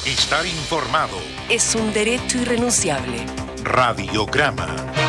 Estar informado es un derecho irrenunciable. Radiograma.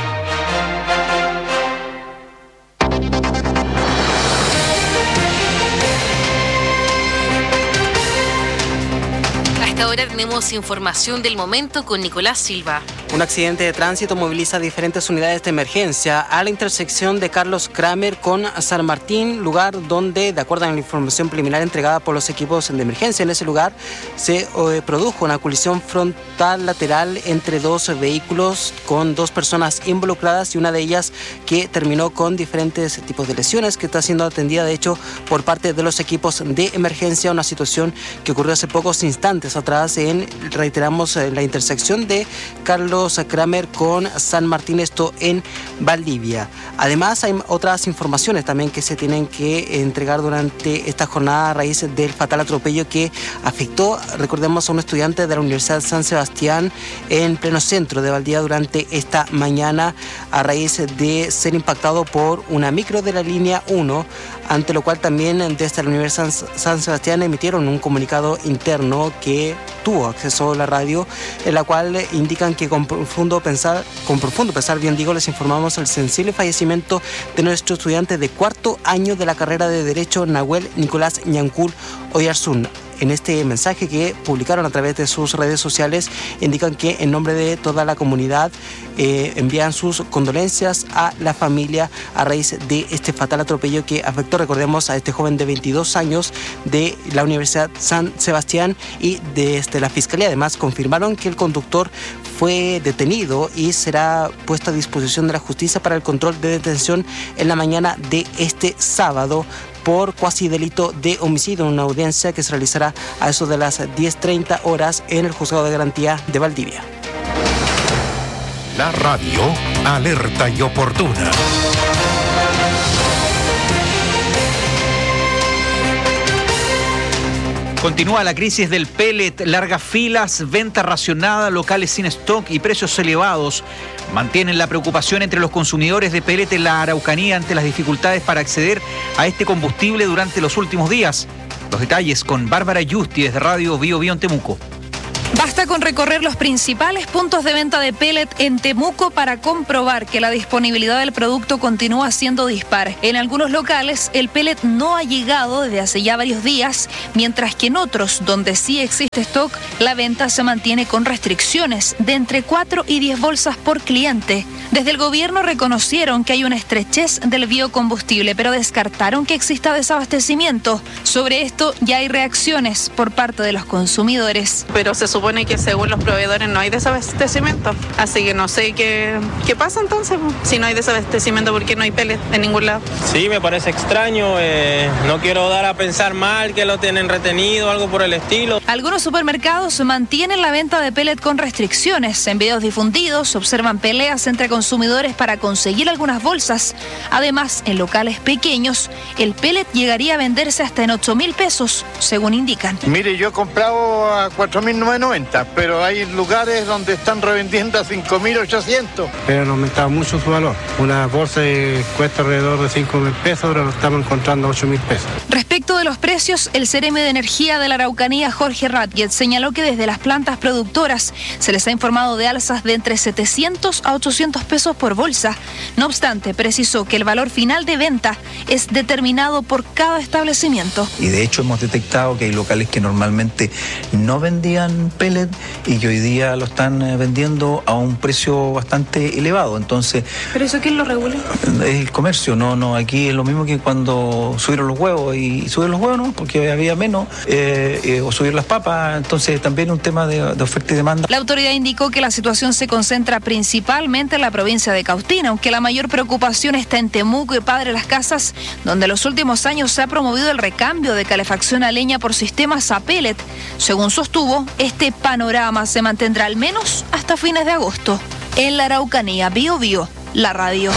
Ahora tenemos información del momento con Nicolás Silva. Un accidente de tránsito moviliza diferentes unidades de emergencia a la intersección de Carlos Kramer con San Martín, lugar donde, de acuerdo a la información preliminar entregada por los equipos de emergencia, en ese lugar se produjo una colisión frontal lateral entre dos vehículos con dos personas involucradas y una de ellas que terminó con diferentes tipos de lesiones, que está siendo atendida de hecho por parte de los equipos de emergencia, una situación que ocurrió hace pocos instantes atrás reiteramos, la intersección de Carlos Kramer con San Martín, esto en Valdivia. Además, hay otras informaciones también que se tienen que entregar durante esta jornada a raíz del fatal atropello que afectó, recordemos, a un estudiante de la Universidad San Sebastián en pleno centro de Valdivia durante esta mañana a raíz de ser impactado por una micro de la línea 1, ante lo cual también desde la Universidad San Sebastián emitieron un comunicado interno que tuvo acceso a la radio, en la cual indican que con profundo pesar, les informamos el sensible fallecimiento de nuestro estudiante de cuarto año de la carrera de Derecho, Nahuel Nicolás Ñancul Oyarzún. En este mensaje que publicaron a través de sus redes sociales, indican que en nombre de toda la comunidad envían sus condolencias a la familia a raíz de este fatal atropello que afectó, recordemos, a este joven de 22 años de la Universidad San Sebastián, y desde la Fiscalía además confirmaron que el conductor fue detenido y será puesto a disposición de la justicia para el control de detención en la mañana de este sábado por cuasi delito de homicidio, en una audiencia que se realizará a eso de las 10:30 horas en el Juzgado de Garantía de Valdivia. La radio alerta y oportuna. Continúa la crisis del pellet, largas filas, venta racionada, locales sin stock y precios elevados. Mantienen la preocupación entre los consumidores de pellet en la Araucanía ante las dificultades para acceder a este combustible durante los últimos días. Los detalles con Bárbara Yusti desde Radio Bio Bio en Temuco. Basta con recorrer los principales puntos de venta de pellet en Temuco para comprobar que la disponibilidad del producto continúa siendo dispar. En algunos locales el pellet no ha llegado desde hace ya varios días, mientras que en otros, donde sí existe stock, la venta se mantiene con restricciones de entre 4 y 10 bolsas por cliente. Desde el gobierno reconocieron que hay una estrechez del biocombustible, pero descartaron que exista desabastecimiento. Sobre esto ya hay reacciones por parte de los consumidores. Pero se supone que según los proveedores no hay desabastecimiento, así que no sé qué pasa entonces. Si no hay desabastecimiento, ¿por qué no hay pellet en ningún lado? Sí, me parece extraño, no quiero dar a pensar mal que lo tienen retenido, algo por el estilo. Algunos supermercados mantienen la venta de pellet con restricciones. En videos difundidos observan peleas entre consumidores para conseguir algunas bolsas. Además, en locales pequeños, el pellet llegaría a venderse hasta en 8.000 pesos, según indican. Mire, yo he comprado a 4.990, pero hay lugares donde están revendiendo a 5.800. Pero han aumentado mucho su valor. Una bolsa cuesta alrededor de 5.000 pesos, ahora lo estamos encontrando a 8.000 pesos. Respecto de los precios, el Seremi de Energía de la Araucanía, Jorge Ratget, señaló que desde las plantas productoras se les ha informado de alzas de entre 700 a 800 pesos por bolsa. No obstante, precisó que el valor final de venta es determinado por cada establecimiento. Y de hecho hemos detectado que hay locales que normalmente no vendían pellet y que hoy día lo están vendiendo a un precio bastante elevado. Entonces, ¿pero eso quién lo regula? Es el comercio, no, aquí es lo mismo que cuando subieron los huevos, y subieron los huevos, ¿no? Porque había menos, o subieron las papas, entonces también es un tema de oferta y demanda. La autoridad indicó que la situación se concentra principalmente en la provincia de Cautín, aunque la mayor preocupación está en Temuco y Padre Las Casas, donde en los últimos años se ha promovido el recambio de calefacción a leña por sistemas a pellet. Según sostuvo, este panorama se mantendrá al menos hasta fines de agosto. En la Araucanía, Bio Bio, la radio.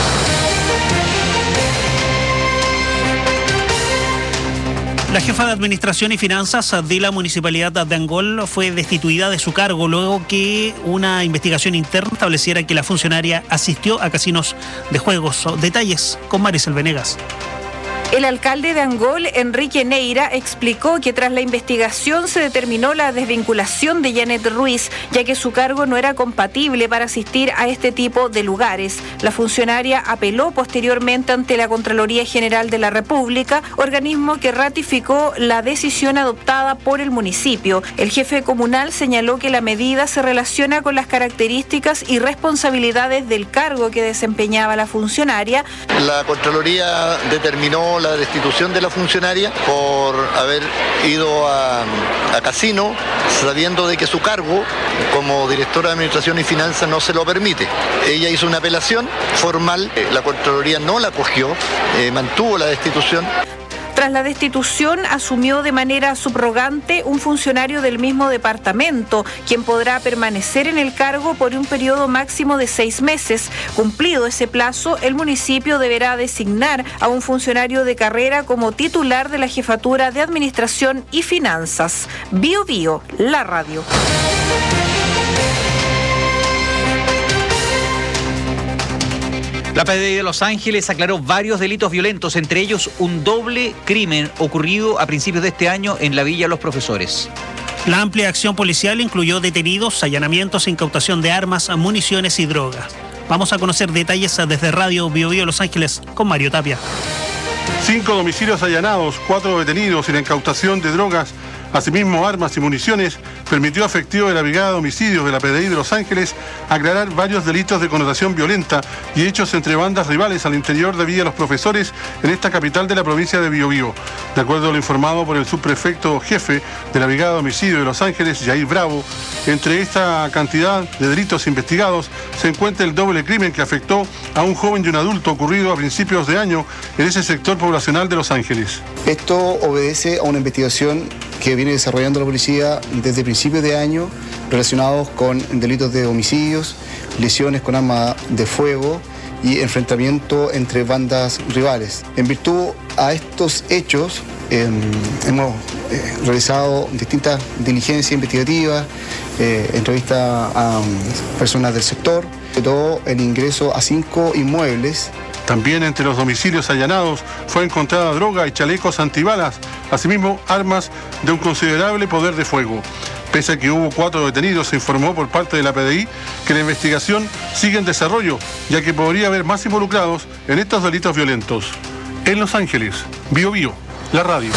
La jefa de Administración y Finanzas de la Municipalidad de Angol fue destituida de su cargo luego que una investigación interna estableciera que la funcionaria asistió a casinos de juegos. Detalles con Maricel Venegas. El alcalde de Angol, Enrique Neira, explicó que tras la investigación se determinó la desvinculación de Janet Ruiz, ya que su cargo no era compatible para asistir a este tipo de lugares. La funcionaria apeló posteriormente ante la Contraloría General de la República, organismo que ratificó la decisión adoptada por el municipio. El jefe comunal señaló que la medida se relaciona con las características y responsabilidades del cargo que desempeñaba la funcionaria. La Contraloría determinó la destitución de la funcionaria por haber ido a casino sabiendo de que su cargo como directora de Administración y Finanzas no se lo permite. Ella hizo una apelación formal, la Contraloría no la acogió, mantuvo la destitución. Tras la destitución, asumió de manera subrogante un funcionario del mismo departamento, quien podrá permanecer en el cargo por un periodo máximo de 6 meses. Cumplido ese plazo, el municipio deberá designar a un funcionario de carrera como titular de la Jefatura de Administración y Finanzas. Bio Bio, la radio. La PDI de Los Ángeles aclaró varios delitos violentos, entre ellos un doble crimen ocurrido a principios de este año en la Villa Los Profesores. La amplia acción policial incluyó detenidos, allanamientos, incautación de armas, municiones y drogas. Vamos a conocer detalles desde Radio Bio Bio Los Ángeles con Mario Tapia. 5 domicilios allanados, 4 detenidos y la incautación de drogas, asimismo armas y municiones, permitió a efectivo de la Brigada de Homicidios de la PDI de Los Ángeles aclarar varios delitos de connotación violenta y hechos entre bandas rivales al interior de Villa Los Profesores en esta capital de la provincia de Biobío. De acuerdo a lo informado por el subprefecto jefe de la Brigada de Homicidios de Los Ángeles, Jair Bravo, entre esta cantidad de delitos investigados se encuentra el doble crimen que afectó a un joven y un adulto ocurrido a principios de año en ese sector poblacional de Los Ángeles. Esto obedece a una investigación que viene desarrollando la policía desde principios de año relacionados con delitos de homicidios, lesiones con arma de fuego y enfrentamiento entre bandas rivales. En virtud a estos hechos hemos realizado distintas diligencias investigativas, entrevistas a personas del sector, sobre todo el ingreso a 5 inmuebles. También entre los domicilios allanados fue encontrada droga y chalecos antibalas, asimismo armas de un considerable poder de fuego. Pese a que hubo 4 detenidos, se informó por parte de la PDI que la investigación sigue en desarrollo, ya que podría haber más involucrados en estos delitos violentos. En Los Ángeles, Bio Bio, la radio.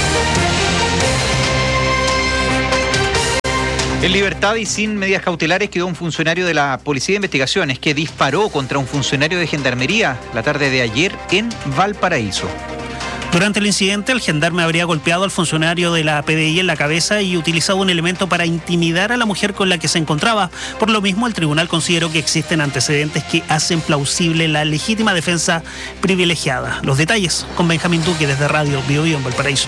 En libertad y sin medidas cautelares quedó un funcionario de la Policía de Investigaciones que disparó contra un funcionario de Gendarmería la tarde de ayer en Valparaíso. Durante el incidente, el gendarme habría golpeado al funcionario de la PDI en la cabeza y utilizado un elemento para intimidar a la mujer con la que se encontraba. Por lo mismo, el tribunal consideró que existen antecedentes que hacen plausible la legítima defensa privilegiada. Los detalles con Benjamín Duque desde Radio Bio Bio en Valparaíso.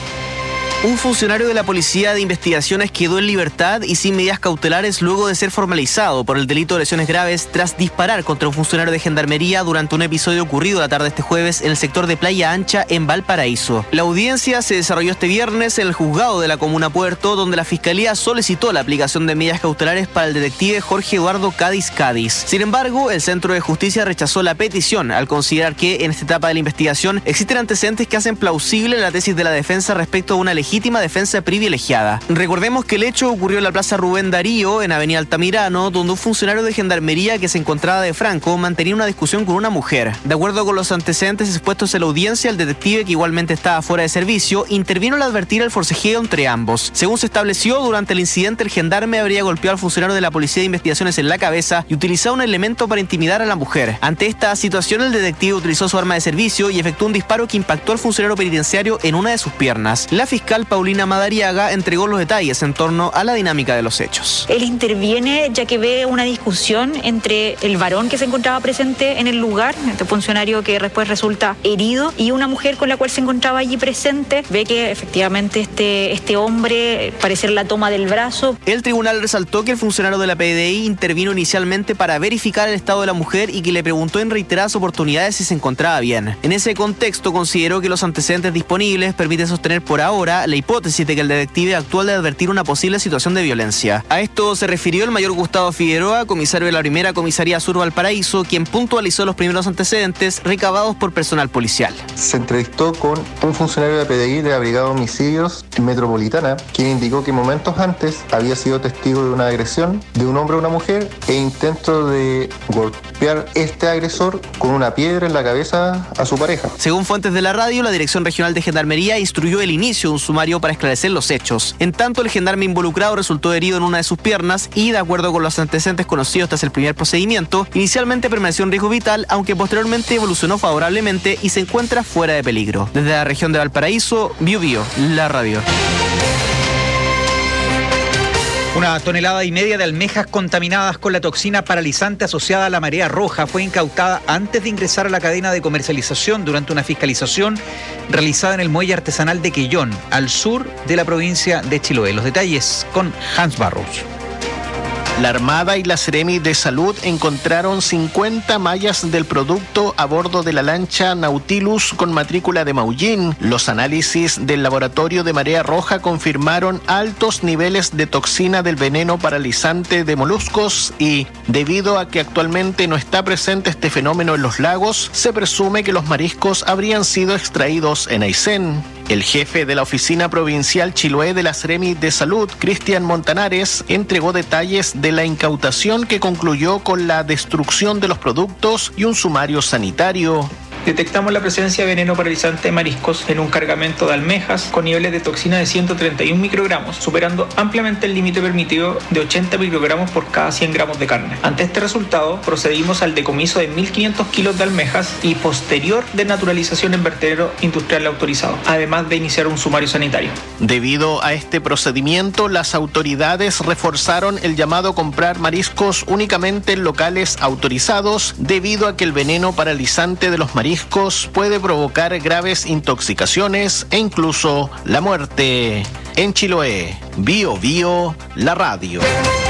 Un funcionario de la Policía de Investigaciones quedó en libertad y sin medidas cautelares luego de ser formalizado por el delito de lesiones graves tras disparar contra un funcionario de Gendarmería durante un episodio ocurrido la tarde de este jueves en el sector de Playa Ancha en Valparaíso. La audiencia se desarrolló este viernes en el juzgado de la Comuna Puerto, donde la Fiscalía solicitó la aplicación de medidas cautelares para el detective Jorge Eduardo Cádiz. Sin embargo, el Centro de Justicia rechazó la petición al considerar que en esta etapa de la investigación existen antecedentes que hacen plausible la tesis de la defensa respecto a una legítima defensa privilegiada. Recordemos que el hecho ocurrió en la Plaza Rubén Darío, en Avenida Altamirano, donde un funcionario de Gendarmería que se encontraba de franco mantenía una discusión con una mujer. De acuerdo con los antecedentes expuestos en la audiencia, el detective, que igualmente estaba fuera de servicio, intervino al advertir el forcejeo entre ambos. Según se estableció, durante el incidente el gendarme habría golpeado al funcionario de la Policía de Investigaciones en la cabeza y utilizado un elemento para intimidar a la mujer. Ante esta situación, el detective utilizó su arma de servicio y efectuó un disparo que impactó al funcionario penitenciario en una de sus piernas. La fiscal Paulina Madariaga entregó los detalles en torno a la dinámica de los hechos. Él interviene ya que ve una discusión entre el varón que se encontraba presente en el lugar, este funcionario que después resulta herido, y una mujer con la cual se encontraba allí presente. Ve que efectivamente este hombre parece la toma del brazo. El tribunal resaltó que el funcionario de la PDI intervino inicialmente para verificar el estado de la mujer y que le preguntó en reiteradas oportunidades si se encontraba bien. En ese contexto consideró que los antecedentes disponibles permiten sostener por ahora la hipótesis de que el detective actuó al advertir una posible situación de violencia. A esto se refirió el mayor Gustavo Figueroa, comisario de la primera comisaría Sur Valparaíso, quien puntualizó los primeros antecedentes recabados por personal policial. Se entrevistó con un funcionario de PDI de la Brigada de Homicidios Metropolitana, quien indicó que momentos antes había sido testigo de una agresión de un hombre a una mujer e intento de golpear este agresor con una piedra en la cabeza a su pareja. Según fuentes de la radio, la Dirección Regional de Gendarmería instruyó el inicio de un sumario para esclarecer los hechos. En tanto, el gendarme involucrado resultó herido en una de sus piernas y, de acuerdo con los antecedentes conocidos tras el primer procedimiento, inicialmente permaneció en riesgo vital, aunque posteriormente evolucionó favorablemente y se encuentra fuera de peligro. Desde la región de Valparaíso, Bio Bio, la radio. 1,5 toneladas de almejas contaminadas con la toxina paralizante asociada a la marea roja fue incautada antes de ingresar a la cadena de comercialización durante una fiscalización realizada en el muelle artesanal de Quellón, al sur de la provincia de Chiloé. Los detalles con Hans Barros. La Armada y la Seremi de Salud encontraron 50 mallas del producto a bordo de la lancha Nautilus con matrícula de Maullín. Los análisis del laboratorio de marea roja confirmaron altos niveles de toxina del veneno paralizante de moluscos y, debido a que actualmente no está presente este fenómeno en los lagos, se presume que los mariscos habrían sido extraídos en Aysén. El jefe de la Oficina Provincial Chiloé de la Seremi de Salud, Cristian Montanares, entregó detalles de la incautación que concluyó con la destrucción de los productos y un sumario sanitario. Detectamos la presencia de veneno paralizante de mariscos en un cargamento de almejas con niveles de toxina de 131 microgramos, superando ampliamente el límite permitido de 80 microgramos por cada 100 gramos de carne. Ante este resultado, procedimos al decomiso de 1.500 kilos de almejas y posterior desnaturalización en vertedero industrial autorizado, además de iniciar un sumario sanitario. Debido a este procedimiento, las autoridades reforzaron el llamado a comprar mariscos únicamente en locales autorizados, debido a que el veneno paralizante de los mariscos puede provocar graves intoxicaciones e incluso la muerte. En Chiloé, Bio Bio, la radio.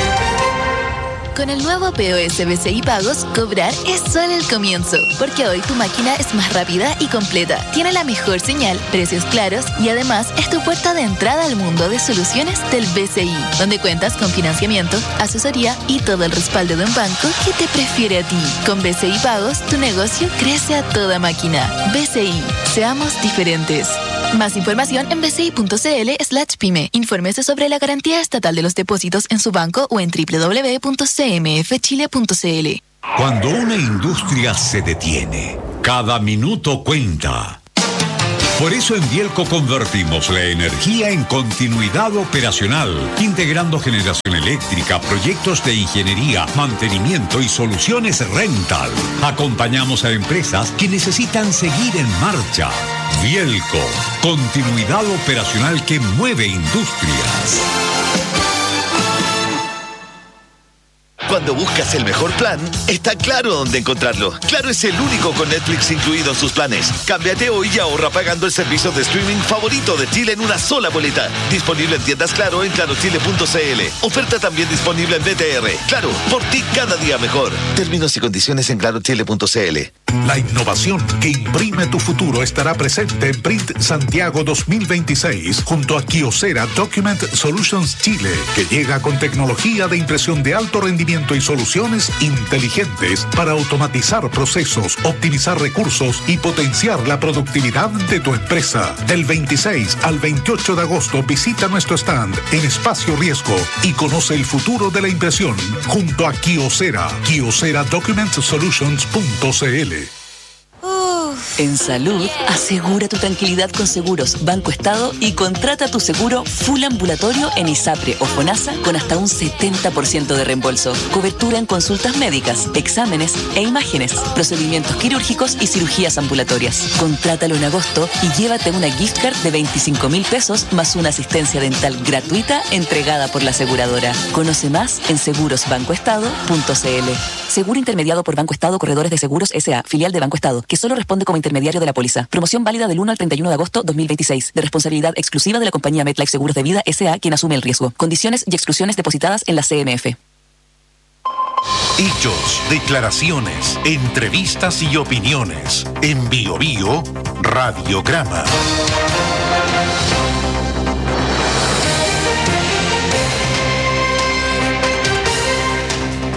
Con el nuevo POS BCI Pagos, cobrar es solo el comienzo, porque hoy tu máquina es más rápida y completa, tiene la mejor señal, precios claros y además es tu puerta de entrada al mundo de soluciones del BCI, donde cuentas con financiamiento, asesoría y todo el respaldo de un banco que te prefiere a ti. Con BCI Pagos, tu negocio crece a toda máquina. BCI, seamos diferentes. Más información en bci.cl/pyme. Infórmese sobre la garantía estatal de los depósitos en su banco o en www.cmfchile.cl. Cuando una industria se detiene, cada minuto cuenta. Por eso en Bielco convertimos la energía en continuidad operacional, integrando generación eléctrica, proyectos de ingeniería, mantenimiento y soluciones rental. Acompañamos a empresas que necesitan seguir en marcha. Bielco, continuidad operacional que mueve industrias. Cuando buscas el mejor plan, está Claro dónde encontrarlo. Claro es el único con Netflix incluido en sus planes. Cámbiate hoy y ahorra pagando el servicio de streaming favorito de Chile en una sola boleta. Disponible en tiendas Claro en clarochile.cl. Oferta también disponible en BTR. Claro, por ti cada día mejor. Términos y condiciones en clarochile.cl. La innovación que imprime tu futuro estará presente en Print Santiago 2026 junto a Kyocera Document Solutions Chile, que llega con tecnología de impresión de alto rendimiento y soluciones inteligentes para automatizar procesos, optimizar recursos y potenciar la productividad de tu empresa. Del 26 al 28 de agosto visita nuestro stand en Espacio Riesgo y conoce el futuro de la impresión junto a Kyocera. KyoceraDocumentSolutions.cl. En salud, asegura tu tranquilidad con Seguros Banco Estado y contrata tu seguro full ambulatorio en ISAPRE o FONASA con hasta un 70% de reembolso. Cobertura en consultas médicas, exámenes e imágenes, procedimientos quirúrgicos y cirugías ambulatorias. Contrátalo en agosto y llévate una gift card de 25.000 pesos más una asistencia dental gratuita entregada por la aseguradora. Conoce más en segurosbancoestado.cl. Seguro intermediado por Banco Estado Corredores de Seguros S.A., filial de Banco Estado, que solo responde como intermediario de la póliza. Promoción válida del 1 al 31 de agosto 2026. De responsabilidad exclusiva de la compañía MetLife Seguros de Vida S.A., quien asume el riesgo. Condiciones y exclusiones depositadas en la CMF. Hechos, declaraciones, entrevistas y opiniones. En Bio Bio, Radiograma.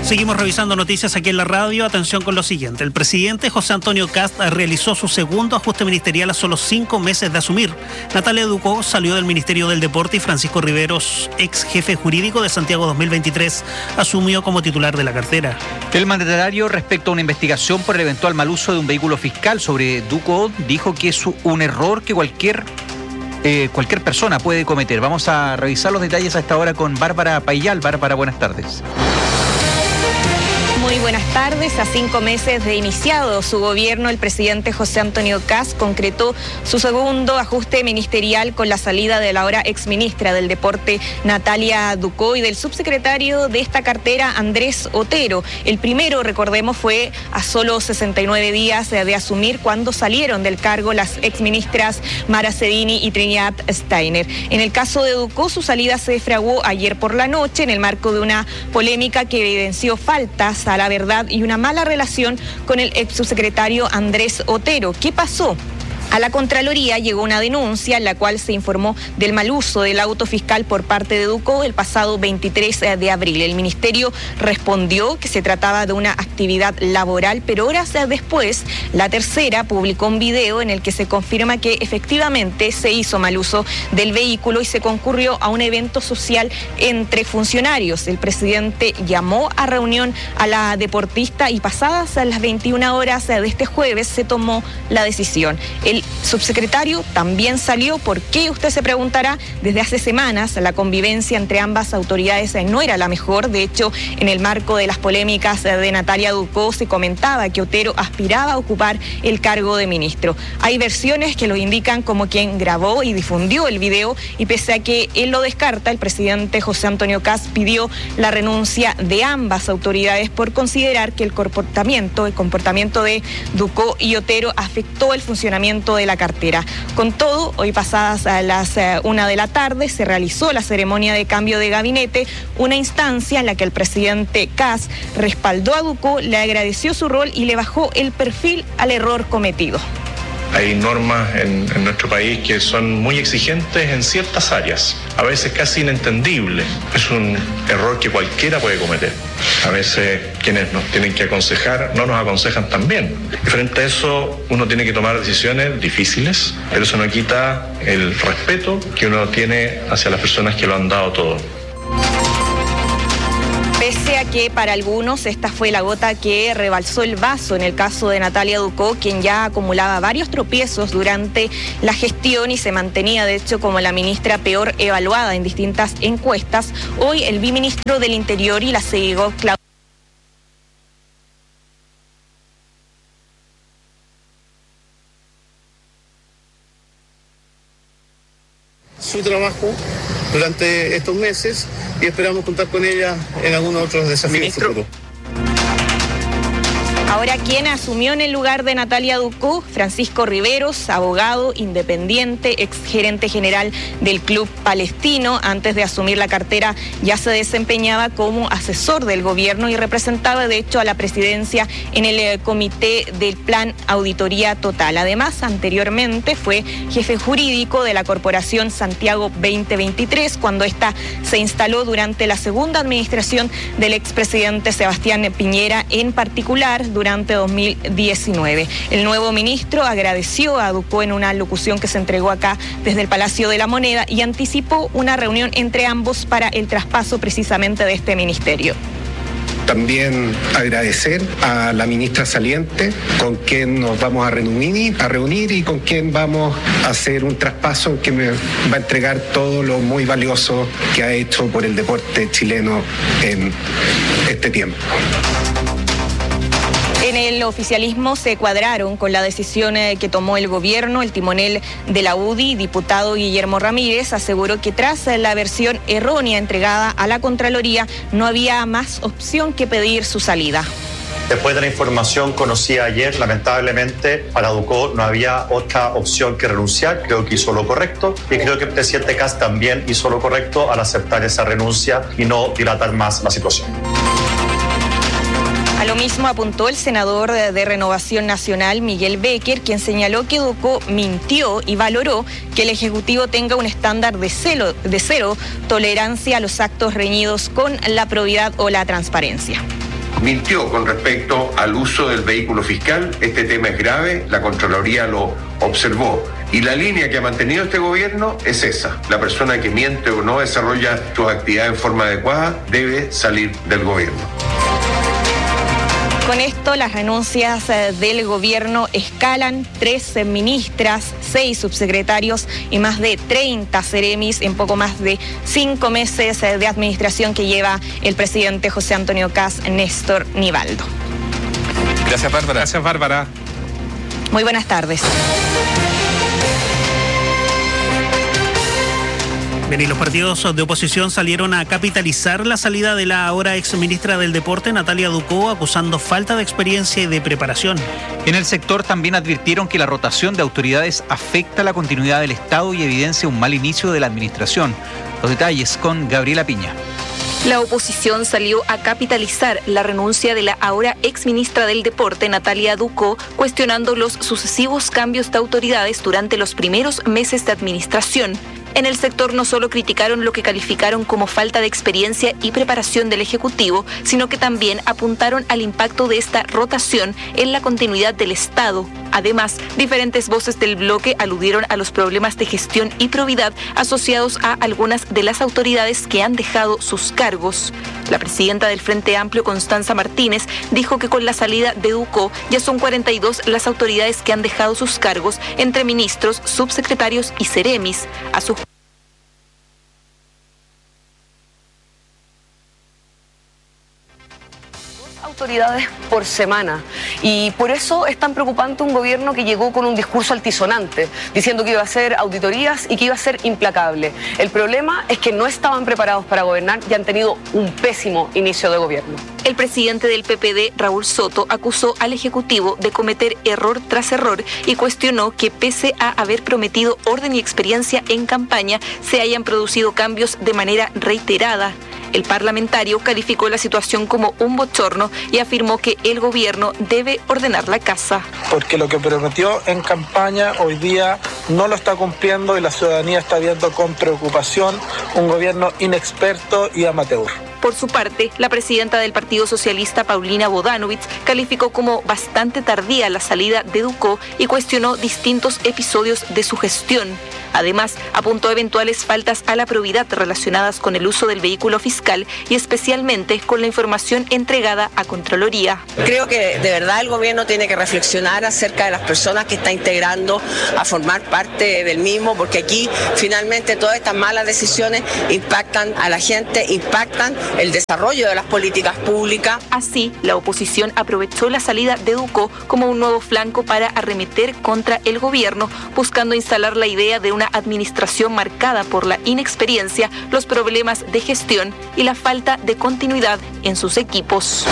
Seguimos revisando noticias aquí en la radio. Atención con lo siguiente. El presidente José Antonio Kast realizó su segundo ajuste ministerial a solo 5 meses de asumir. Natalia Ducó salió del Ministerio del Deporte y Francisco Riveros, ex jefe jurídico de Santiago 2023, asumió como titular de la cartera. El mandatario, respecto a una investigación por el eventual mal uso de un vehículo fiscal sobre Ducó, dijo que es un error que cualquier persona puede cometer. Vamos a revisar los detalles a esta hora con Bárbara Payal. Bárbara, buenas tardes. Muy buenas tardes. A 5 meses de iniciado su gobierno, el presidente José Antonio Kast concretó su segundo ajuste ministerial con la salida de la ahora exministra del Deporte, Natalia Ducó, y del subsecretario de esta cartera, Andrés Otero. El primero, recordemos, fue a solo 69 días de asumir, cuando salieron del cargo las exministras Mara Cedini y Trinidad Steiner. En el caso de Ducó, su salida se fraguó ayer por la noche en el marco de una polémica que evidenció faltas a la verdad y una mala relación con el ex subsecretario Andrés Otero. ¿Qué pasó? A la Contraloría llegó una denuncia en la cual se informó del mal uso del auto fiscal por parte de Ducó el pasado 23 de abril. El ministerio respondió que se trataba de una actividad laboral, pero horas después, La Tercera publicó un video en el que se confirma que efectivamente se hizo mal uso del vehículo y se concurrió a un evento social entre funcionarios. El presidente llamó a reunión a la deportista y pasadas a las 21 horas de este jueves se tomó la decisión. El subsecretario también salió. ¿Por qué? Usted se preguntará. Desde hace semanas la convivencia entre ambas autoridades no era la mejor. De hecho, en el marco de las polémicas de Natalia Ducó se comentaba que Otero aspiraba a ocupar el cargo de ministro. Hay versiones que lo indican como quien grabó y difundió el video, y pese a que él lo descarta, el presidente José Antonio Kast pidió la renuncia de ambas autoridades por considerar que el comportamiento de Ducó y Otero afectó el funcionamiento de la cartera. Con todo, hoy pasadas a las 1 de la tarde se realizó la ceremonia de cambio de gabinete, una instancia en la que el presidente Kast respaldó a Ducó, le agradeció su rol y le bajó el perfil al error cometido. Hay normas en nuestro país que son muy exigentes en ciertas áreas, a veces casi inentendibles. Es un error que cualquiera puede cometer. A veces quienes nos tienen que aconsejar no nos aconsejan tan bien. Y frente a eso uno tiene que tomar decisiones difíciles, pero eso no quita el respeto que uno tiene hacia las personas que lo han dado todo. Pese a que para algunos esta fue la gota que rebalsó el vaso en el caso de Natalia Ducó, quien ya acumulaba varios tropiezos durante la gestión y se mantenía de hecho como la ministra peor evaluada en distintas encuestas, hoy el viceministro del Interior y la CEO Claudia su trabajo durante estos meses y esperamos contar con ella en algunos otros desafíos futuros. Ahora, quien asumió en el lugar de Natalia Ducó, Francisco Riveros, abogado independiente, exgerente general del Club Palestino. Antes de asumir la cartera ya se desempeñaba como asesor del gobierno y representaba de hecho a la presidencia en el comité del Plan Auditoría Total. Además, anteriormente fue jefe jurídico de la Corporación Santiago 2023, cuando esta se instaló durante la segunda administración del expresidente Sebastián Piñera, en particular durante 2019. El nuevo ministro agradeció a Ducó en una locución que se entregó acá desde el Palacio de la Moneda y anticipó una reunión entre ambos para el traspaso precisamente de este ministerio. También agradecer a la ministra saliente, con quien nos vamos a reunir y con quien vamos a hacer un traspaso que me va a entregar todo lo muy valioso que ha hecho por el deporte chileno en este tiempo. En el oficialismo se cuadraron con la decisión que tomó el gobierno. El timonel de la UDI, diputado Guillermo Ramírez, aseguró que tras la versión errónea entregada a la Contraloría no había más opción que pedir su salida. Después de la información conocida ayer, lamentablemente para Ducó no había otra opción que renunciar. Creo que hizo lo correcto y creo que el presidente Kast también hizo lo correcto al aceptar esa renuncia y no dilatar más la situación. A lo mismo apuntó el senador de Renovación Nacional, Miguel Becker, quien señaló que Ducó mintió y valoró que el Ejecutivo tenga un estándar de cero tolerancia a los actos reñidos con la probidad o la transparencia. mintió con respecto al uso del vehículo fiscal. Este tema es grave, la Contraloría lo observó. Y la línea que ha mantenido este gobierno es esa. La persona que miente o no desarrolla sus actividades en forma adecuada debe salir del gobierno. Con esto, las renuncias del gobierno escalan: 13 ministras, 6 subsecretarios y más de 30 seremis en poco más de 5 meses de administración que lleva el presidente José Antonio Kast Néstor Nivaldo. Gracias, Bárbara. Gracias, Bárbara. Muy buenas tardes. Bien, y los partidos de oposición salieron a capitalizar la salida de la ahora exministra del Deporte, Natalia Ducó, acusando falta de experiencia y de preparación. En el sector también advirtieron que la rotación de autoridades afecta la continuidad del Estado y evidencia un mal inicio de la administración. Los detalles con Gabriela Piña. La oposición salió a capitalizar la renuncia de la ahora exministra del Deporte, Natalia Ducó, cuestionando los sucesivos cambios de autoridades durante los primeros meses de administración. En el sector no solo criticaron lo que calificaron como falta de experiencia y preparación del Ejecutivo, sino que también apuntaron al impacto de esta rotación en la continuidad del Estado. Además, diferentes voces del bloque aludieron a los problemas de gestión y probidad asociados a algunas de las autoridades que han dejado sus cargos. La presidenta del Frente Amplio, Constanza Martínez, dijo que con la salida de Ducó ya son 42 las autoridades que han dejado sus cargos, entre ministros, subsecretarios y seremis. A su autoridades por semana, y por eso es tan preocupante un gobierno que llegó con un discurso altisonante, diciendo que iba a hacer auditorías y que iba a ser implacable. El problema es que no estaban preparados para gobernar y han tenido un pésimo inicio de gobierno. El presidente del PPD, Raúl Soto, acusó al Ejecutivo de cometer error tras error y cuestionó que pese a haber prometido orden y experiencia en campaña, se hayan producido cambios de manera reiterada. El parlamentario calificó la situación como un bochorno y afirmó que el gobierno debe ordenar la casa. Porque lo que prometió en campaña hoy día no lo está cumpliendo y la ciudadanía está viendo con preocupación un gobierno inexperto y amateur. Por su parte, la presidenta del Partido Socialista, Paulina Bodanovich, calificó como bastante tardía la salida de Ducó y cuestionó distintos episodios de su gestión. Además, apuntó a eventuales faltas a la probidad relacionadas con el uso del vehículo fiscal y especialmente con la información entregada a Contraloría. Creo que de verdad el gobierno tiene que reflexionar acerca de las personas que está integrando a formar parte del mismo, porque aquí finalmente todas estas malas decisiones impactan a la gente, impactan el desarrollo de las políticas públicas. Así, la oposición aprovechó la salida de Ducó como un nuevo flanco para arremeter contra el gobierno, buscando instalar la idea de una administración marcada por la inexperiencia, los problemas de gestión y la falta de continuidad en sus equipos.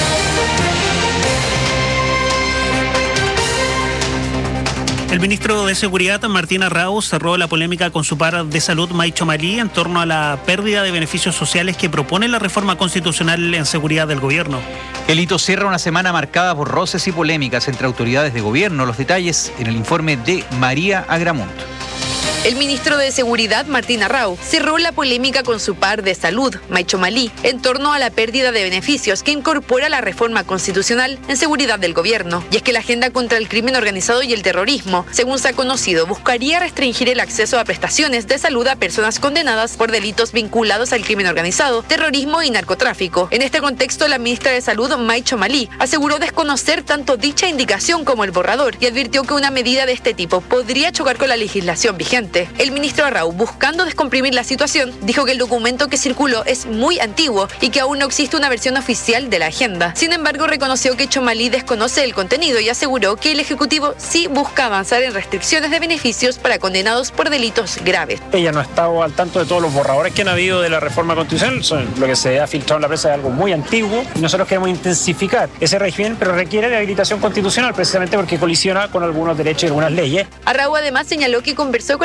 El ministro de Seguridad, Martín Arrau, cerró la polémica con su par de salud, Maicho Malí, en torno a la pérdida de beneficios sociales que propone la reforma constitucional en seguridad del gobierno. El hito cierra una semana marcada por roces y polémicas entre autoridades de gobierno. Los detalles en el informe de María Agramunt. El ministro de Seguridad, Martín Arrau, cerró la polémica con su par de salud, Maicho Malí, en torno a la pérdida de beneficios que incorpora la reforma constitucional en seguridad del gobierno. Y es que la agenda contra el crimen organizado y el terrorismo, según se ha conocido, buscaría restringir el acceso a prestaciones de salud a personas condenadas por delitos vinculados al crimen organizado, terrorismo y narcotráfico. En este contexto, la ministra de Salud, Maicho Malí, aseguró desconocer tanto dicha indicación como el borrador y advirtió que una medida de este tipo podría chocar con la legislación vigente. El ministro Arrau, buscando descomprimir la situación, dijo que el documento que circuló es muy antiguo y que aún no existe una versión oficial de la agenda. Sin embargo, reconoció que Chomalí desconoce el contenido y aseguró que el Ejecutivo sí busca avanzar en restricciones de beneficios para condenados por delitos graves. Ella no ha estado al tanto de todos los borradores que han habido de la reforma constitucional. Lo que se ha filtrado en la prensa es algo muy antiguo. Nosotros queremos intensificar ese régimen, pero requiere de habilitación constitucional precisamente porque colisiona con algunos derechos y algunas leyes. Arrau además señaló que conversó con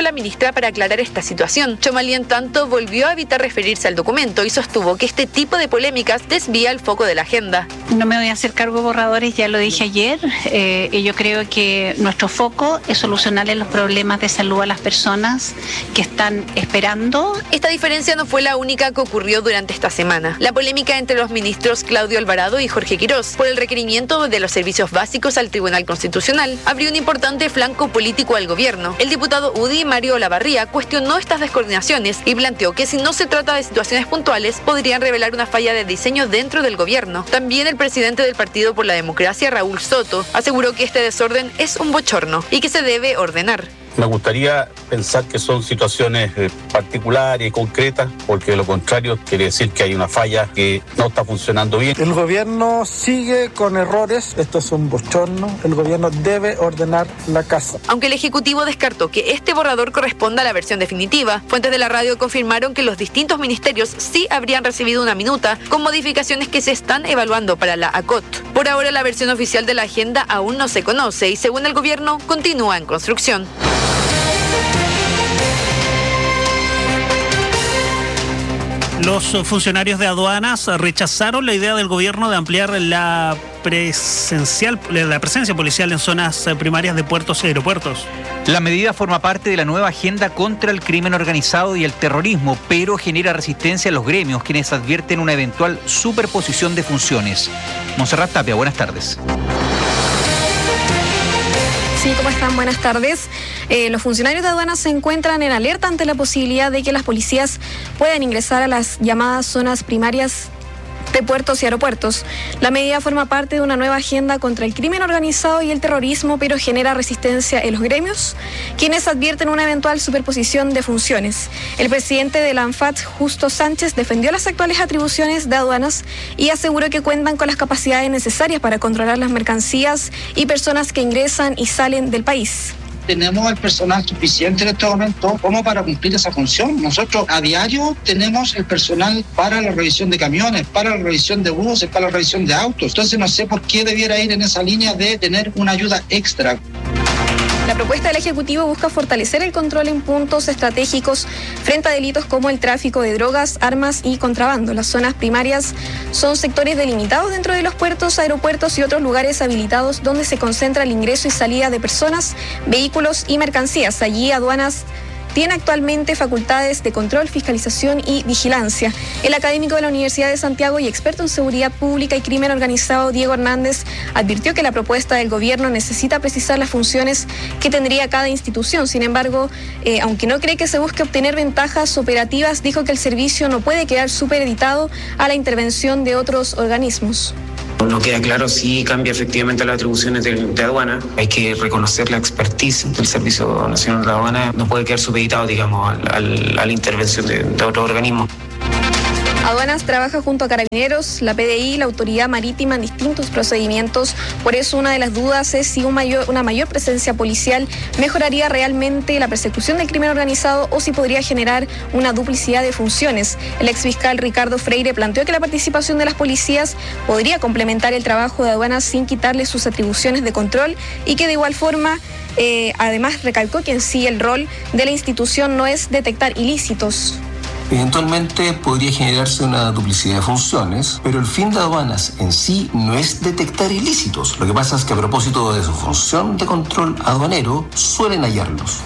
con la ministra para aclarar esta situación. Chomalí, en tanto, volvió a evitar referirse al documento y sostuvo que este tipo de polémicas desvía el foco de la agenda. No me voy a hacer cargo de borradores, ya lo dije ayer, y yo creo que nuestro foco es solucionarle los problemas de salud a las personas que están esperando. Esta diferencia no fue la única que ocurrió durante esta semana. La polémica entre los ministros Claudio Alvarado y Jorge Quirós por el requerimiento de los servicios básicos al Tribunal Constitucional abrió un importante flanco político al gobierno. El diputado UDI, Mario Olavarría, cuestionó estas descoordinaciones y planteó que si no se trata de situaciones puntuales, podrían revelar una falla de diseño dentro del gobierno. También el presidente del Partido por la Democracia, Raúl Soto, aseguró que este desorden es un bochorno y que se debe ordenar. Me gustaría pensar que son situaciones particulares y concretas, porque de lo contrario quiere decir que hay una falla que no está funcionando bien. El gobierno sigue con errores, esto es un bochorno, el gobierno debe ordenar la casa. Aunque el Ejecutivo descartó que este borrador corresponda a la versión definitiva, fuentes de la radio confirmaron que los distintos ministerios sí habrían recibido una minuta con modificaciones que se están evaluando para la ACOT. Por ahora la versión oficial de la agenda aún no se conoce y según el gobierno continúa en construcción. Los funcionarios de aduanas rechazaron la idea del gobierno de ampliar la presencia policial en zonas primarias de puertos y aeropuertos. La medida forma parte de la nueva agenda contra el crimen organizado y el terrorismo, pero genera resistencia a los gremios, quienes advierten una eventual superposición de funciones. Montserrat Tapia, buenas tardes. Sí, ¿cómo están? Buenas tardes. Los funcionarios de aduanas se encuentran en alerta ante la posibilidad de que las policías puedan ingresar a las llamadas zonas primarias de puertos y aeropuertos. La medida forma parte de una nueva agenda contra el crimen organizado y el terrorismo, pero genera resistencia en los gremios, quienes advierten una eventual superposición de funciones. El presidente de la ANFAT, Justo Sánchez, defendió las actuales atribuciones de aduanas y aseguró que cuentan con las capacidades necesarias para controlar las mercancías y personas que ingresan y salen del país. Tenemos el personal suficiente en este momento como para cumplir esa función. Nosotros a diario tenemos el personal para la revisión de camiones, para la revisión de buses, para la revisión de autos. Entonces no sé por qué debiera ir en esa línea de tener una ayuda extra. La propuesta del Ejecutivo busca fortalecer el control en puntos estratégicos frente a delitos como el tráfico de drogas, armas y contrabando. Las zonas primarias son sectores delimitados dentro de los puertos, aeropuertos y otros lugares habilitados donde se concentra el ingreso y salida de personas, vehículos y mercancías. Allí aduanas tiene actualmente facultades de control, fiscalización y vigilancia. El académico de la Universidad de Santiago y experto en seguridad pública y crimen organizado, Diego Hernández, advirtió que la propuesta del gobierno necesita precisar las funciones que tendría cada institución. Sin embargo, aunque no cree que se busque obtener ventajas operativas, dijo que el servicio no puede quedar supeditado a la intervención de otros organismos. No queda claro si cambia efectivamente las atribuciones de aduana. Hay que reconocer la expertise del Servicio Nacional de Aduana. No puede quedar supeditado, digamos, a la intervención de otro organismo. Aduanas trabaja junto a Carabineros, la PDI, la Autoridad Marítima en distintos procedimientos. Por eso una de las dudas es si una mayor presencia policial mejoraría realmente la persecución del crimen organizado o si podría generar una duplicidad de funciones. El exfiscal Ricardo Freire planteó que la participación de las policías podría complementar el trabajo de aduanas sin quitarle sus atribuciones de control y que de igual forma además recalcó que en sí el rol de la institución no es detectar ilícitos. Eventualmente podría generarse una duplicidad de funciones, pero el fin de aduanas en sí no es detectar ilícitos. Lo que pasa es que a propósito de su función de control aduanero, suelen hallarlos.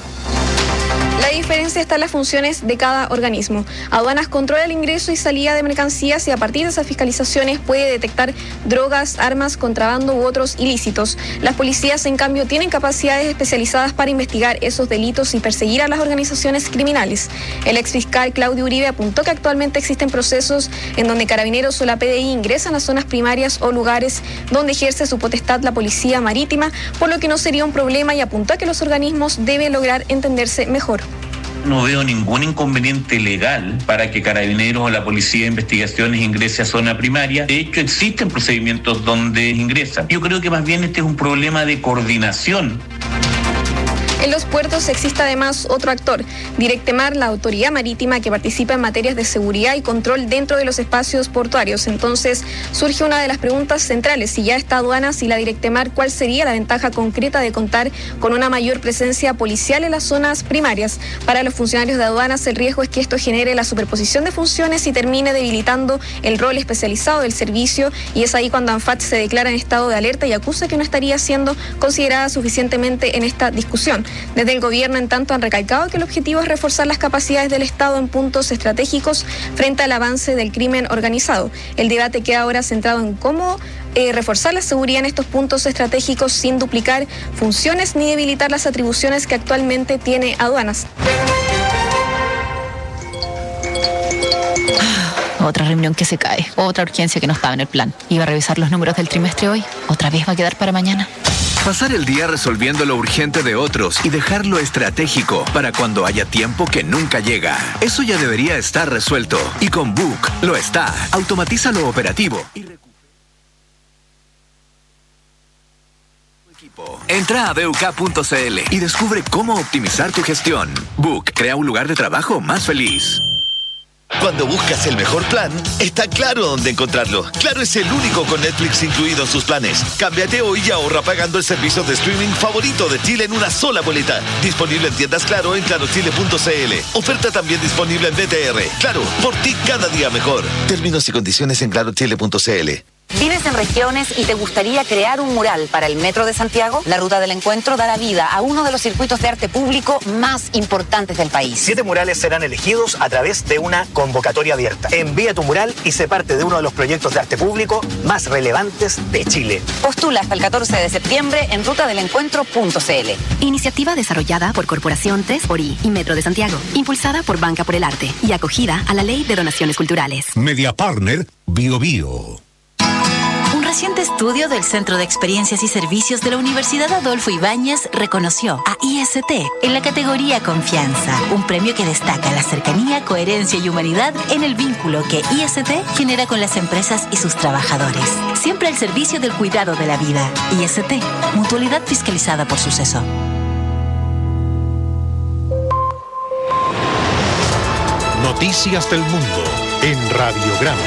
La diferencia está en las funciones de cada organismo. Aduanas controla el ingreso y salida de mercancías y a partir de esas fiscalizaciones puede detectar drogas, armas, contrabando u otros ilícitos. Las policías, en cambio, tienen capacidades especializadas para investigar esos delitos y perseguir a las organizaciones criminales. El exfiscal Claudio Uribe apuntó que actualmente existen procesos en donde Carabineros o la PDI ingresan a zonas primarias o lugares donde ejerce su potestad la Policía Marítima, por lo que no sería un problema y apuntó a que los organismos deben lograr entenderse mejor. No veo ningún inconveniente legal para que Carabineros o la Policía de Investigaciones ingrese a zona primaria. De hecho, existen procedimientos donde ingresan. Yo creo que más bien este es un problema de coordinación. En los puertos existe además otro actor, Directemar, la autoridad marítima que participa en materias de seguridad y control dentro de los espacios portuarios. Entonces surge una de las preguntas centrales: si ya está aduanas y la Directemar, ¿cuál sería la ventaja concreta de contar con una mayor presencia policial en las zonas primarias? Para los funcionarios de aduanas, el riesgo es que esto genere la superposición de funciones y termine debilitando el rol especializado del servicio, y es ahí cuando ANFAD se declara en estado de alerta y acusa que no estaría siendo considerada suficientemente en esta discusión. Desde el gobierno, en tanto, han recalcado que el objetivo es reforzar las capacidades del Estado en puntos estratégicos frente al avance del crimen organizado. El debate queda ahora centrado en cómo reforzar la seguridad en estos puntos estratégicos sin duplicar funciones ni debilitar las atribuciones que actualmente tiene aduanas. Otra reunión que se cae, otra urgencia que no estaba en el plan. Iba a revisar los números del trimestre hoy, otra vez va a quedar para mañana. Pasar el día resolviendo lo urgente de otros y dejar lo estratégico para cuando haya tiempo que nunca llega. Eso ya debería estar resuelto. Y con Book lo está. Automatiza lo operativo. Entra a BUK.cl y descubre cómo optimizar tu gestión. Book crea un lugar de trabajo más feliz. Cuando buscas el mejor plan, está Claro dónde encontrarlo. Claro es el único con Netflix incluido en sus planes. Cámbiate hoy y ahorra pagando el servicio de streaming favorito de Chile en una sola boleta. Disponible en tiendas Claro en clarochile.cl. Oferta también disponible en BTR. Claro, por ti cada día mejor. Términos y condiciones en clarochile.cl. ¿Vives en regiones y te gustaría crear un mural para el Metro de Santiago? La Ruta del Encuentro dará vida a uno de los circuitos de arte público más importantes del país. 7 murales serán elegidos a través de una convocatoria abierta. Envía tu mural y sé parte de uno de los proyectos de arte público más relevantes de Chile. Postula hasta el 14 de septiembre en rutadelencuentro.cl. Iniciativa desarrollada por Corporación 3xI y Metro de Santiago, impulsada por Banca por el Arte y acogida a la Ley de Donaciones Culturales. Media Partner Bio Bio. Un reciente estudio del Centro de Experiencias y Servicios de la Universidad Adolfo Ibáñez reconoció a IST en la categoría Confianza, un premio que destaca la cercanía, coherencia y humanidad en el vínculo que IST genera con las empresas y sus trabajadores. Siempre al servicio del cuidado de la vida. IST, mutualidad fiscalizada por Suceso. Noticias del Mundo en Radiograma.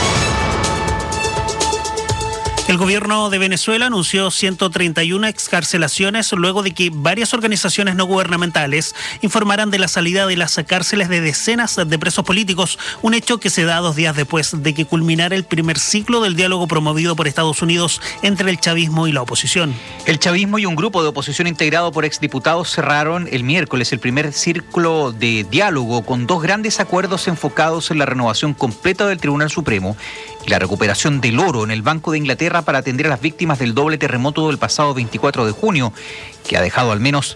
El gobierno de Venezuela anunció 131 excarcelaciones luego de que varias organizaciones no gubernamentales informaran de la salida de las cárceles de decenas de presos políticos, un hecho que se da 2 días después de que culminara el primer ciclo del diálogo promovido por Estados Unidos entre el chavismo y la oposición. El chavismo y un grupo de oposición integrado por exdiputados cerraron el miércoles el primer círculo de diálogo con 2 grandes acuerdos enfocados en la renovación completa del Tribunal Supremo y la recuperación del oro en el Banco de Inglaterra para atender a las víctimas del doble terremoto del pasado 24 de junio, que ha dejado al menos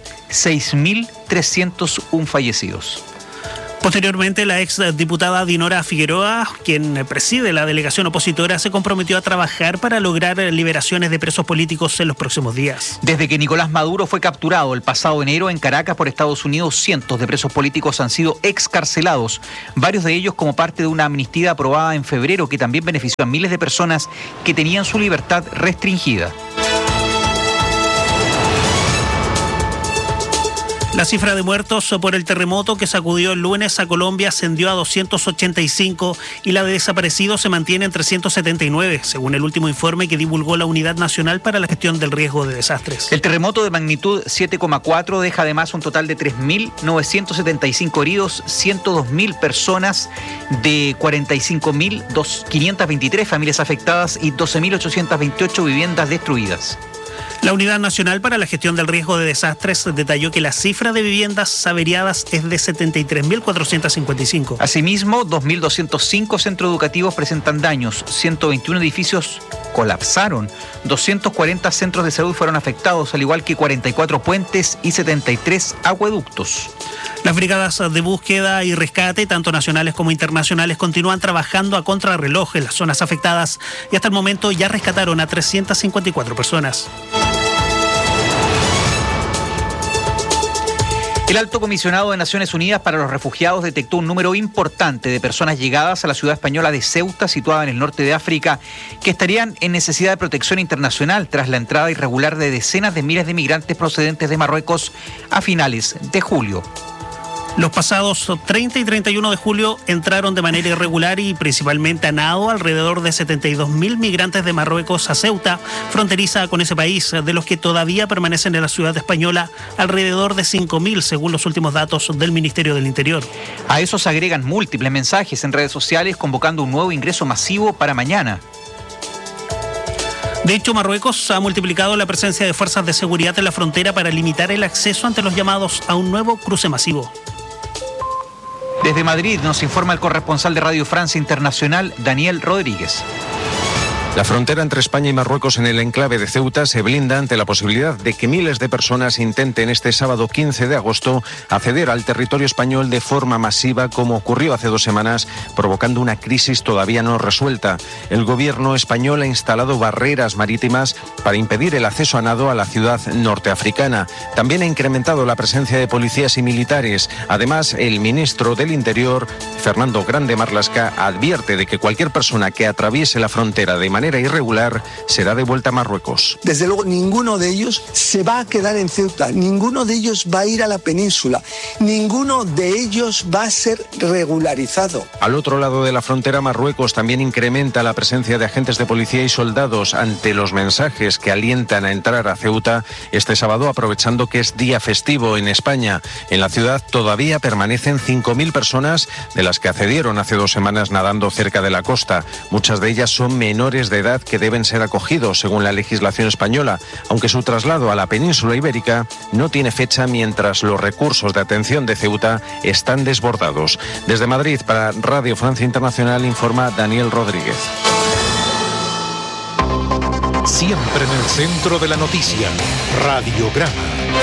6.301 fallecidos. Posteriormente, la exdiputada Dinora Figueroa, quien preside la delegación opositora, se comprometió a trabajar para lograr liberaciones de presos políticos en los próximos días. Desde que Nicolás Maduro fue capturado el pasado enero en Caracas por Estados Unidos, cientos de presos políticos han sido excarcelados, varios de ellos como parte de una amnistía aprobada en febrero que también benefició a miles de personas que tenían su libertad restringida. La cifra de muertos por el terremoto que sacudió el lunes a Colombia ascendió a 285 y la de desaparecidos se mantiene en 379, según el último informe que divulgó la Unidad Nacional para la Gestión del Riesgo de Desastres. El terremoto de magnitud 7,4 deja además un total de 3.975 heridos, 102.000 personas de 45.523 familias afectadas y 12.828 viviendas destruidas. La Unidad Nacional para la Gestión del Riesgo de Desastres detalló que la cifra de viviendas averiadas es de 73.455. Asimismo, 2.205 centros educativos presentan daños, 121 edificios colapsaron, 240 centros de salud fueron afectados, al igual que 44 puentes y 73 acueductos. Las brigadas de búsqueda y rescate, tanto nacionales como internacionales, continúan trabajando a contrarreloj en las zonas afectadas y hasta el momento ya rescataron a 354 personas. El alto comisionado de Naciones Unidas para los Refugiados detectó un número importante de personas llegadas a la ciudad española de Ceuta, situada en el norte de África, que estarían en necesidad de protección internacional tras la entrada irregular de decenas de miles de migrantes procedentes de Marruecos a finales de julio. Los pasados 30 y 31 de julio entraron de manera irregular y principalmente a nado alrededor de 72.000 migrantes de Marruecos a Ceuta, fronteriza con ese país, de los que todavía permanecen en la ciudad española alrededor de 5.000 según los últimos datos del Ministerio del Interior. A eso se agregan múltiples mensajes en redes sociales convocando un nuevo ingreso masivo para mañana. De hecho, Marruecos ha multiplicado la presencia de fuerzas de seguridad en la frontera para limitar el acceso ante los llamados a un nuevo cruce masivo. Desde Madrid nos informa el corresponsal de Radio Francia Internacional, Daniel Rodríguez. La frontera entre España y Marruecos en el enclave de Ceuta se blinda ante la posibilidad de que miles de personas intenten este sábado 15 de agosto acceder al territorio español de forma masiva, como ocurrió hace 2 semanas, provocando una crisis todavía no resuelta. El gobierno español ha instalado barreras marítimas para impedir el acceso a nado a la ciudad norteafricana. También ha incrementado la presencia de policías y militares. Además, el ministro del Interior, Fernando Grande Marlaska, advierte de que cualquier persona que atraviese la frontera de manera irregular será devuelta a Marruecos. Desde luego, ninguno de ellos se va a quedar en Ceuta, ninguno de ellos va a ir a la península, ninguno de ellos va a ser regularizado. Al otro lado de la frontera, Marruecos también incrementa la presencia de agentes de policía y soldados ante los mensajes que alientan a entrar a Ceuta este sábado, aprovechando que es día festivo en España. En la ciudad todavía permanecen 5.000 personas, de las que accedieron hace 2 semanas nadando cerca de la costa. Muchas de ellas son menores de edad que deben ser acogidos según la legislación española, aunque su traslado a la península ibérica no tiene fecha mientras los recursos de atención de Ceuta están desbordados. Desde Madrid, para Radio Francia Internacional, informa Daniel Rodríguez. Siempre en el centro de la noticia, Radiograma.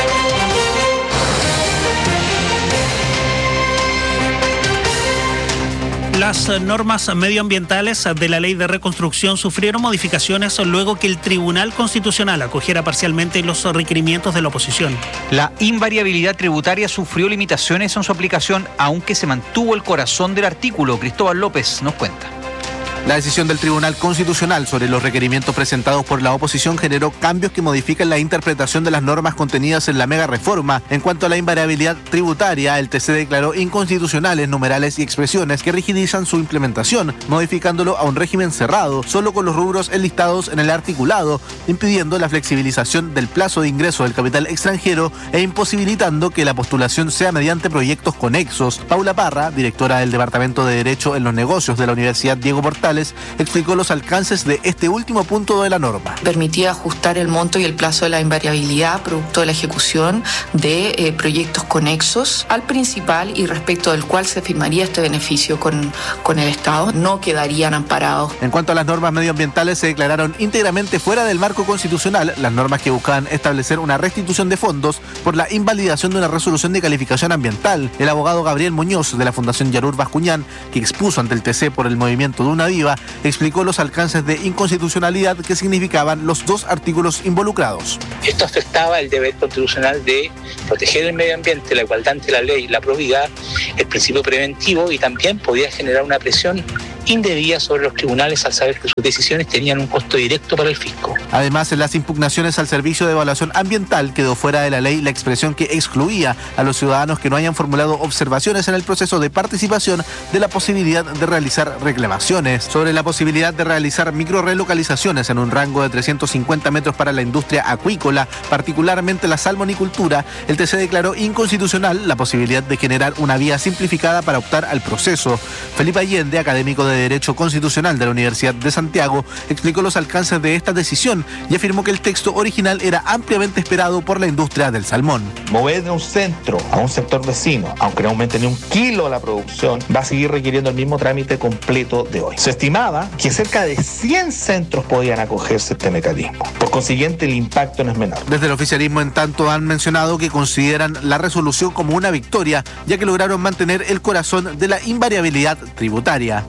Las normas medioambientales de la Ley de Reconstrucción sufrieron modificaciones luego que el Tribunal Constitucional acogiera parcialmente los requerimientos de la oposición. La invariabilidad tributaria sufrió limitaciones en su aplicación, aunque se mantuvo el corazón del artículo. Cristóbal López nos cuenta. La decisión del Tribunal Constitucional sobre los requerimientos presentados por la oposición generó cambios que modifican la interpretación de las normas contenidas en la mega reforma. En cuanto a la invariabilidad tributaria, el TC declaró inconstitucionales numerales y expresiones que rigidizan su implementación, modificándolo a un régimen cerrado, solo con los rubros enlistados en el articulado, impidiendo la flexibilización del plazo de ingreso del capital extranjero e imposibilitando que la postulación sea mediante proyectos conexos. Paula Parra, directora del Departamento de Derecho en los Negocios de la Universidad Diego Portales, explicó los alcances de este último punto de la norma. Permitía ajustar el monto y el plazo de la invariabilidad producto de la ejecución de proyectos conexos al principal y respecto del cual se firmaría este beneficio con el Estado. No quedarían amparados. En cuanto a las normas medioambientales, se declararon íntegramente fuera del marco constitucional las normas que buscaban establecer una restitución de fondos por la invalidación de una resolución de calificación ambiental. El abogado Gabriel Muñoz, de la Fundación Yarur Bascuñán, que expuso ante el TC por el movimiento de Una Viva, explicó los alcances de inconstitucionalidad que significaban los 2 artículos involucrados. Esto afectaba el deber constitucional de proteger el medio ambiente, la igualdad ante la ley, la probidad, el principio preventivo, y también podía generar una presión indebida sobre los tribunales al saber que sus decisiones tenían un costo directo para el fisco. Además, en las impugnaciones al Servicio de Evaluación Ambiental quedó fuera de la ley la expresión que excluía a los ciudadanos que no hayan formulado observaciones en el proceso de participación de la posibilidad de realizar reclamaciones. Sobre la posibilidad de realizar microrelocalizaciones en un rango de 350 metros para la industria acuícola, particularmente la salmonicultura, el TC declaró inconstitucional la posibilidad de generar una vía simplificada para optar al proceso. Felipe Allende, académico de Derecho Constitucional de la Universidad de Santiago, explicó los alcances de esta decisión y afirmó que el texto original era ampliamente esperado por la industria del salmón. Mover de un centro a un sector vecino, aunque no aumente ni un kilo la producción, va a seguir requiriendo el mismo trámite completo de hoy. Se estimaba que cerca de 100 centros podían acogerse a este mecanismo. Por consiguiente, el impacto no es menor. Desde el oficialismo, en tanto, han mencionado que consideran la resolución como una victoria, ya que lograron mantener el corazón de la invariabilidad tributaria.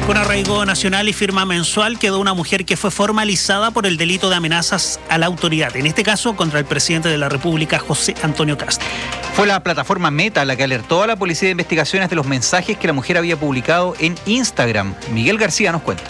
Con arraigo nacional y firma mensual quedó una mujer que fue formalizada por el delito de amenazas a la autoridad, en este caso contra el presidente de la República, José Antonio Kast. Fue la plataforma Meta la que alertó a la Policía de Investigaciones de los mensajes que la mujer había publicado en Instagram. Miguel García nos cuenta.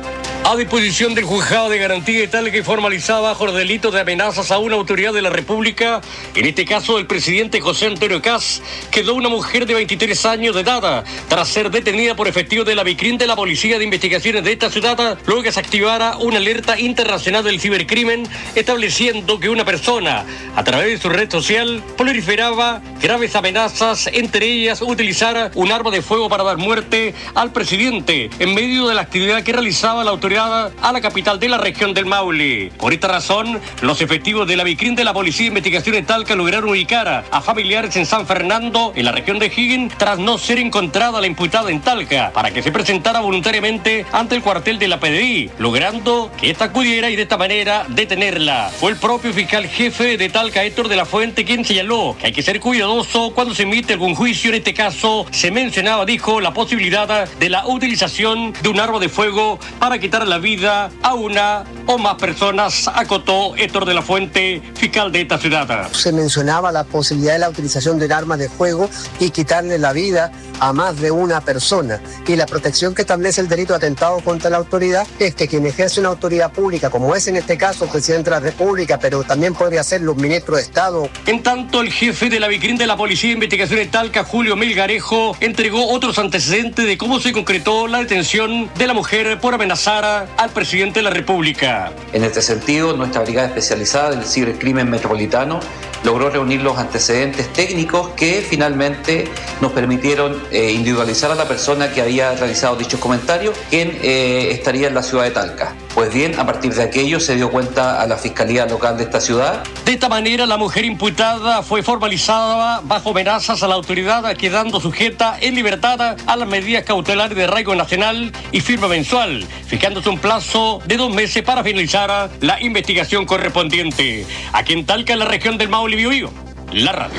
A disposición del Juzgado de Garantía y Talca, que formalizaba bajo los delitos de amenazas a una autoridad de la República, en este caso el presidente José Antonio Kast, quedó una mujer de 23 años de edad tras ser detenida por efectivos de la BICRIN de la Policía de Investigaciones de esta ciudad, luego que se activara una alerta internacional del cibercrimen estableciendo que una persona, a través de su red social, proliferaba graves amenazas, entre ellas utilizar un arma de fuego para dar muerte al presidente en medio de la actividad que realizaba la autoridad a la capital de la región del Maule. Por esta razón, los efectivos de la BICRIN de la Policía de Investigaciones de Talca lograron ubicar a familiares en San Fernando, en la región de Higgins, tras no ser encontrada la imputada en Talca, para que se presentara voluntariamente ante el cuartel de la PDI, logrando que esta acudiera y de esta manera detenerla. Fue el propio fiscal jefe de Talca, Héctor de la Fuente, quien señaló que hay que ser cuidadoso cuando se emite algún juicio. En este caso, se mencionaba, dijo, la posibilidad de la utilización de un arma de fuego para quitar la vida a una o más personas, acotó Héctor de la Fuente, fiscal de esta ciudad. Se mencionaba la posibilidad de la utilización de armas de fuego y quitarle la vida a más de una persona. Y la protección que establece el delito de atentado contra la autoridad es que quien ejerce una autoridad pública, como es en este caso el presidente de la República, pero también podría ser los ministros de Estado. En tanto, el jefe de la BICRIN de la Policía de Investigaciones de Talca, Julio Melgarejo, entregó otros antecedentes de cómo se concretó la detención de la mujer por amenazar al presidente de la República. En este sentido, nuestra brigada especializada del cibercrimen metropolitano logró reunir los antecedentes técnicos que finalmente nos permitieron individualizar a la persona que había realizado dichos comentarios, quien estaría en la ciudad de Talca. Pues bien, a partir de aquello se dio cuenta a la Fiscalía Local de esta ciudad. De esta manera, la mujer imputada fue formalizada bajo amenazas a la autoridad, quedando sujeta en libertad a las medidas cautelares de arraigo nacional y firma mensual, fijándose un plazo de 2 meses para finalizar la investigación correspondiente. Aquí en Talca, en la región del Maule, Biobío, la radio.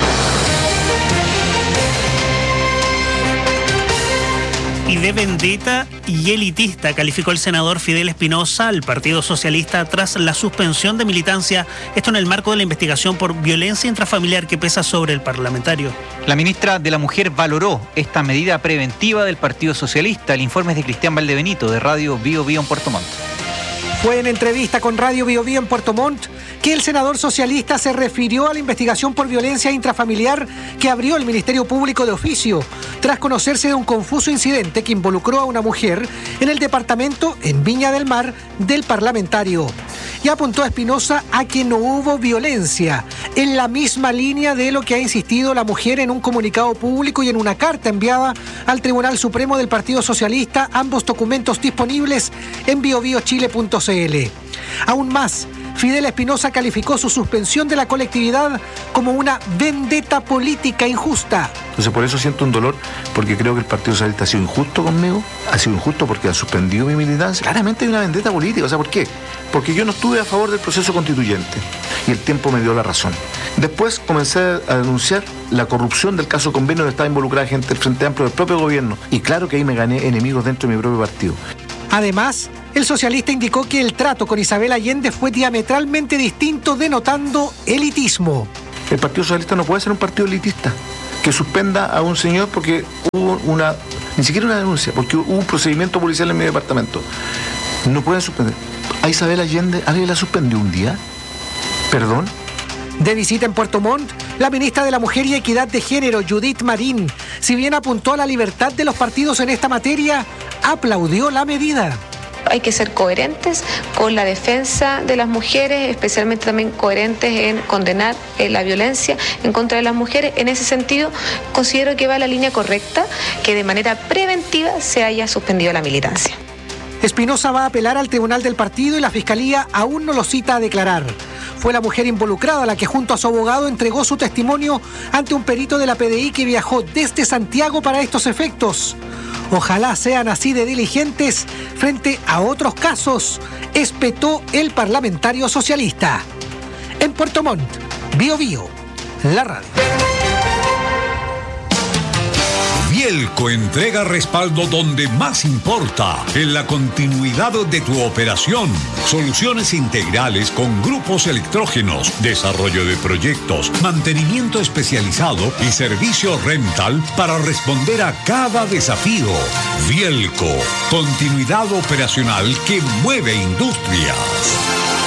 Y de vendetta y elitista calificó el senador Fidel Espinosa al Partido Socialista tras la suspensión de militancia, esto en el marco de la investigación por violencia intrafamiliar que pesa sobre el parlamentario. La ministra de la Mujer valoró esta medida preventiva del Partido Socialista. El informe es de Cristian Valdebenito, de Radio Biobío en Puerto Montt. Fue en entrevista con Radio Biobío en Puerto Montt que el senador socialista se refirió a la investigación por violencia intrafamiliar que abrió el Ministerio Público de oficio, tras conocerse de un confuso incidente que involucró a una mujer en el departamento en Viña del Mar del parlamentario. Y apuntó a Espinosa a que no hubo violencia, en la misma línea de lo que ha insistido la mujer en un comunicado público y en una carta enviada al Tribunal Supremo del Partido Socialista, ambos documentos disponibles en biobiochile.cl. Aún más, Fidel Espinosa calificó su suspensión de la colectividad como una vendetta política injusta. Entonces por eso siento un dolor, porque creo que el Partido Socialista ha sido injusto conmigo, ha sido injusto porque ha suspendido mi militancia. Claramente hay una vendetta política, o sea, ¿por qué? Porque yo no estuve a favor del proceso constituyente y el tiempo me dio la razón. Después comencé a denunciar la corrupción del caso convenio donde estaba involucrada gente del Frente Amplio del propio gobierno, y claro que ahí me gané enemigos dentro de mi propio partido. Además, el socialista indicó que el trato con Isabel Allende fue diametralmente distinto, denotando elitismo. El Partido Socialista no puede ser un partido elitista que suspenda a un señor porque hubo ni siquiera una denuncia, porque hubo un procedimiento policial en mi departamento. No pueden suspender. A Isabel Allende, ¿alguien la suspendió un día? ¿Perdón? De visita en Puerto Montt, la ministra de la Mujer y Equidad de Género, Judith Marín, si bien apuntó a la libertad de los partidos en esta materia, aplaudió la medida. Hay que ser coherentes con la defensa de las mujeres, especialmente también coherentes en condenar la violencia en contra de las mujeres. En ese sentido, considero que va la línea correcta, que de manera preventiva se haya suspendido la militancia. Espinosa va a apelar al tribunal del partido y la fiscalía aún no lo cita a declarar. Fue la mujer involucrada la que junto a su abogado entregó su testimonio ante un perito de la PDI que viajó desde Santiago para estos efectos. Ojalá sean así de diligentes frente a otros casos, espetó el parlamentario socialista. En Puerto Montt, Biobío, la radio. Bielco entrega respaldo donde más importa, en la continuidad de tu operación. Soluciones integrales con grupos electrógenos, desarrollo de proyectos, mantenimiento especializado y servicio rental para responder a cada desafío. Bielco, continuidad operacional que mueve industrias.